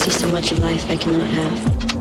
see so much of life I cannot have.